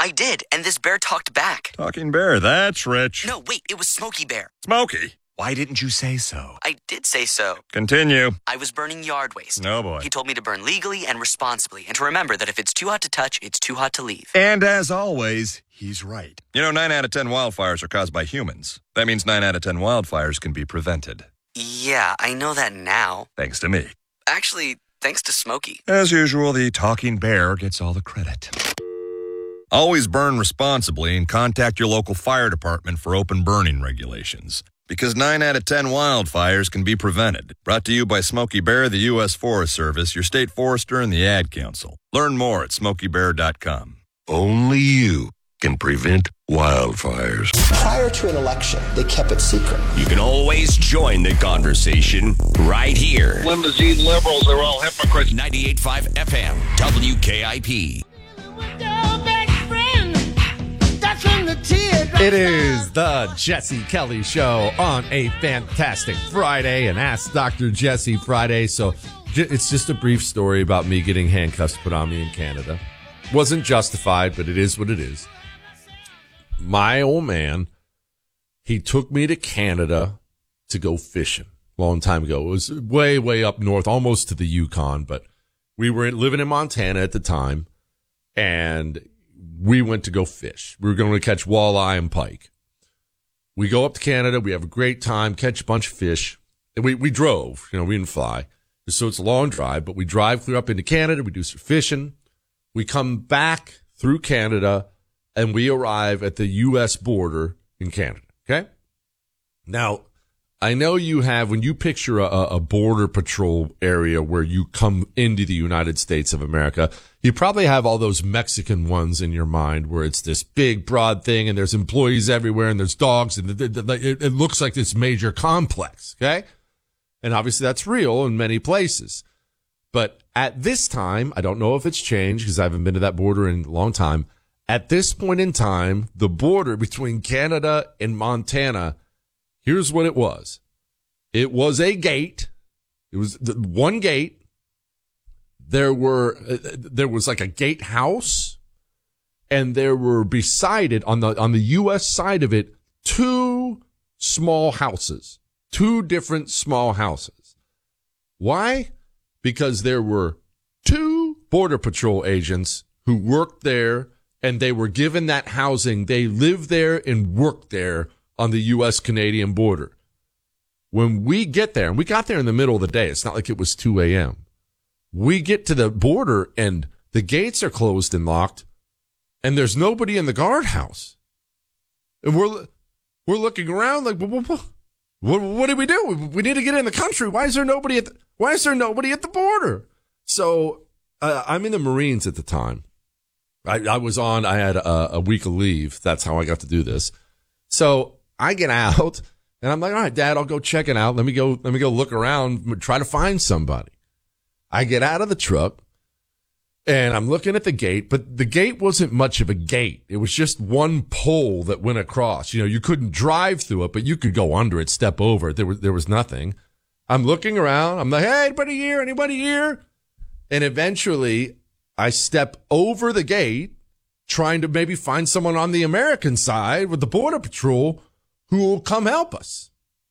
I did, and this bear talked back. Talking bear, that's rich. No, wait, it was Smokey Bear. Smokey, why didn't you say so? I did say so. Continue. I was burning yard waste. Oh, boy. He told me to burn legally and responsibly, and to remember that if it's too hot to touch, it's too hot to leave. And as always, he's right. 9 out of 10 wildfires are caused by humans. That means 9 out of 10 wildfires can be prevented. Yeah, I know that now. Thanks to me. Actually, thanks to Smokey. As usual, the talking bear gets all the credit. Always burn responsibly and contact your local fire department for open burning regulations. Because 9 out of 10 wildfires can be prevented. Brought to you by Smokey Bear, the U.S. Forest Service, your state forester, and the Ad Council. Learn more at smokeybear.com. Only you can prevent wildfires. Prior to an election, they kept it secret. You can always join the conversation right here. Limousine liberals are all hypocrites. 98.5 FM, WKIP. It is the Jesse Kelly Show on a fantastic Friday, and Ask Dr. Jesse Friday. So it's just a brief story about me getting handcuffs put on me in Canada. Wasn't justified, but it is what it is. My old man, he took me to Canada to go fishing a long time ago. It was way, way up north, almost to the Yukon, but we were living in Montana at the time, and we went to go fish. We were going to catch walleye and pike. We go up to Canada. We have a great time, catch a bunch of fish. And we drove, we didn't fly. So it's a long drive, but we drive clear up into Canada. We do some fishing. We come back through Canada, and we arrive at the U.S. border in Canada. Okay? Now, I know you have, when you picture a border patrol area where you come into the United States of America, you probably have all those Mexican ones in your mind where it's this big, broad thing and there's employees everywhere and there's dogs and it looks like this major complex, okay? And obviously that's real in many places. But at this time, I don't know if it's changed because I haven't been to that border in a long time. At this point in time, the border between Canada and Montana, here's what it was. It was a gate. It was one gate. There was like a gatehouse, and there were beside it on the U.S. side of it, two different small houses. Why? Because there were two Border Patrol agents who worked there, and they were given that housing. They lived there and worked there on the U.S.-Canadian border. When we get there, and we got there in the middle of the day, it's not like it was 2 a.m., we get to the border, and the gates are closed and locked, and there's nobody in the guardhouse. And we're looking around like, what do we do? We need to get in the country. Why is there nobody at the border? So I'm in the Marines at the time. I had a week of leave. That's how I got to do this. So I get out, and I'm like, all right, Dad, I'll go check it out. Let me go look around, try to find somebody. I get out of the truck, and I'm looking at the gate, but the gate wasn't much of a gate. It was just one pole that went across. You couldn't drive through it, but you could go under it, step over it. There was nothing. I'm looking around. I'm like, hey, anybody here? And eventually I step over the gate, trying to maybe find someone on the American side with the Border Patrol who will come help us.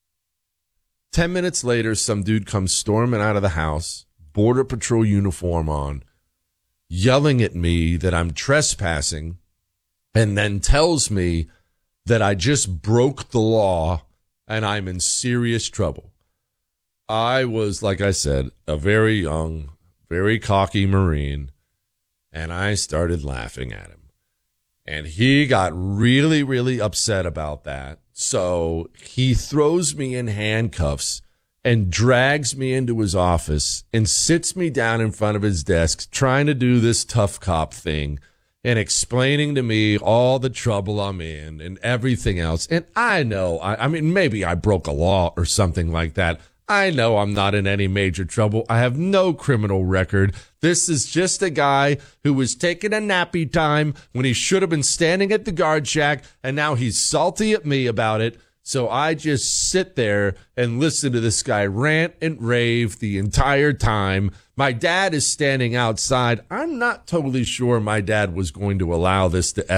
10 minutes later, some dude comes storming out of the house, Border Patrol uniform on, yelling at me that I'm trespassing, and then tells me that I just broke the law and I'm in serious trouble. I was, like I said, a very young, very cocky Marine, and I started laughing at him. And he got really, really upset about that. So he throws me in handcuffs and drags me into his office and sits me down in front of his desk trying to do this tough cop thing and explaining to me all the trouble I'm in and everything else. And I know, I mean, maybe I broke a law or something like that. I know I'm not in any major trouble. I have no criminal record. This is just a guy who was taking a nappy time when he should have been standing at the guard shack, and now he's salty at me about it. So I just sit there and listen to this guy rant and rave the entire time. My dad is standing outside. I'm not totally sure my dad was going to allow this to